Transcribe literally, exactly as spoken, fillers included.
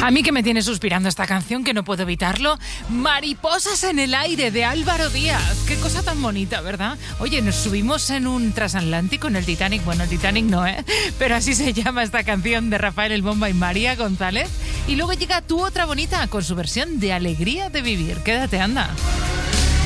A mí que me tiene suspirando esta canción, que no puedo evitarlo. Mariposas en el aire, de Álvaro Díaz. Qué cosa tan bonita, ¿verdad? Oye, nos subimos en un transatlántico, en el Titanic. Bueno, el Titanic no, ¿eh? Pero así se llama esta canción de Rafael El Bomba y María González. Y luego llega Tu Otra Bonita, con su versión de Alegría de Vivir. Quédate, anda.